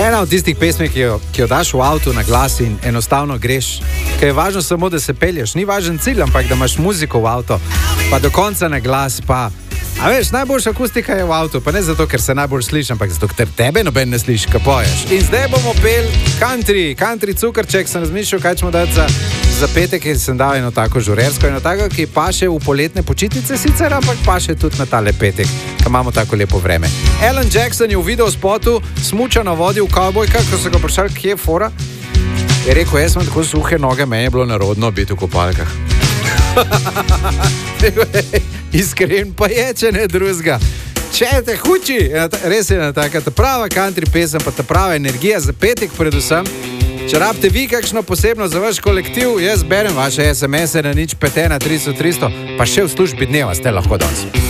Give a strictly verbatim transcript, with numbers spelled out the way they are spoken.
Ena od tistih pesmi, ki jo, ki jo daš v avtu na glas in enostavno greš. Ker je važno samo, da se pelješ. Ni važen cilj, ampak da imaš muziko v avto. Pa do konca na glas, pa... A veš, najboljša akustika je v avtu. Pa ne zato, ker se najbolj sliši, ampak zato, ker tebe noben ne sliši, kaj poješ. In zdaj bomo pel country. Country cukrček. Sem razmišljal, kaj ćemo dati za, za petek, ker sem dal eno tako žurersko, eno tako, ki paše v poletne počitnice sicer, ampak paše tudi na tale petek, ker imamo tako lepo vreme. Alan Jackson je v videospotu smuča na vodi v kavbojkah, ko so ga vprašali, kje je fora. Je rekel, jaz sem tako suhe noge, meni je bilo narodno biti v kopalkah. Iskren pa je, če ne drugega. Če te huči, res je ena taka ta prava country pesem, pa ta prava energija za petek predvsem. Če rabite vi kakšno posebno za vaš kolektiv, jaz berem vaše es em ese na nič pet ena tristo tristo, pa še v službi dneva ste lahko danes.